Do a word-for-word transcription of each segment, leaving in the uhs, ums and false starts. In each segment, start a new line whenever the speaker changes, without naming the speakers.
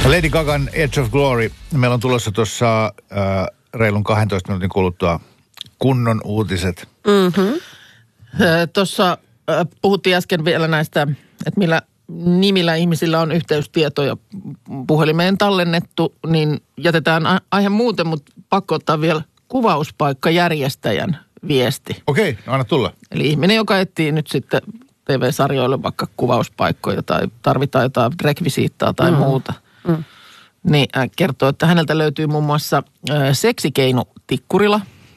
Lady Gagan Edge of Glory. Meillä on tulossa tuossa äh, reilun kahdentoista minuutin kuluttua kunnon uutiset.
Mm-hmm. Tuossa äh, puhuttiin äsken vielä näistä, että millä nimillä ihmisillä on yhteystietoja puhelimeen tallennettu, niin jätetään aihe muuten, mutta pakko ottaa vielä kuvauspaikkajärjestäjän viesti.
Okei, no anna tulla.
Eli ihminen, joka etsii nyt sitten T V-sarjoille vaikka kuvauspaikkoja tai tarvitaan jotain rekvisiittaa tai mm. muuta. Mm. Niin hän kertoo, että häneltä löytyy muun muassa äh, seksikeino Tikkurila.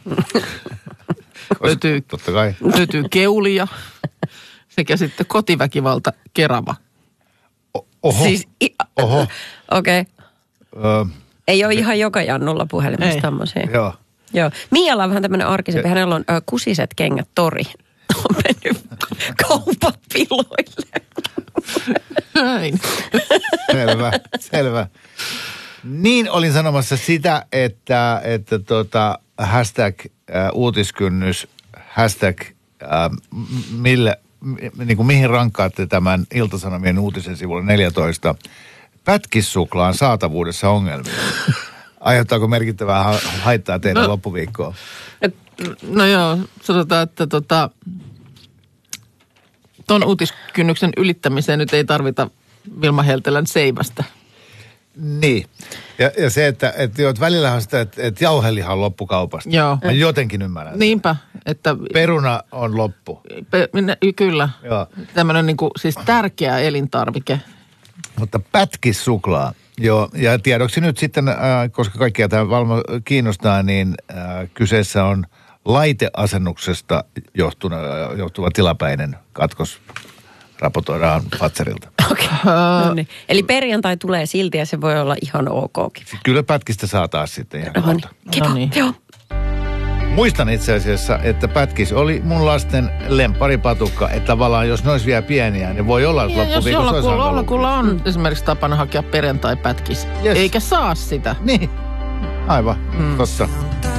löytyy,
Totta kai.
löytyy Keulia sekä sitten kotiväkivalta Kerava.
O- oho.
Siis, i-
oho.
Okei. Okay.
Ö,
Ei ole ihan joka jannulla puhelimessa
Ei.
tämmöisiä.
joo.
Joo. Mialla on vähän tämmöinen arkisempi. Hänellä on ö, kusiset kengät tori. On mennyt kaupat piloille.
Näin.
Selvä, selvä. Niin olin sanomassa sitä, että, että tota, hashtag äh, uutiskynnys, hashtag äh, mille, niin kuin mihin rankkaatte tämän Ilta-Sanomien uutisen sivulla neljätoista. Pätkissuklaan saatavuudessa ongelmia. Aiheuttaako merkittävää ha- haittaa teidän no, loppuviikkoon?
Et, no joo, sanotaan, että tota, ton uutiskynnyksen ylittämiseen nyt ei tarvita Vilma Heltelän seivästä.
Niin. Ja, ja se, että, että, että välillä on sitä, että, että jauheliha on loppukaupasta.
Joo.
Mä jotenkin ymmärrän.
Niinpä, että...
Peruna on loppu.
Pe, ne, kyllä.
Joo.
Tämmöinen niin kuin, siis tärkeä elintarvike.
Mutta pätkissuklaa. Joo, ja tiedoksi nyt sitten, äh, koska kaikkia tämä valmo kiinnostaa, niin äh, kyseessä on laiteasennuksesta johtuna, johtuva tilapäinen katkos. Raportoidaan Fatserilta.
Okei. Okay. No niin. Eli perjantai tulee silti ja se voi olla ihan okkin.
Kyllä pätkistä saa taas sitten ihan
No niin. Kiva.
No niin.
Joo.
Muistan itse asiassa, että pätkis oli mun lasten lempparipatukka, että tavallaan jos ne olisi vielä pieniä, niin voi olla, että
Ja jos
loppuviikossa olisi
jollakulla,
hankala.
jollakulla on mm. esimerkiksi tapana hakea perjantai-pätkis,
Yes.
eikä saa sitä.
Niin, aivan, mm. tossa.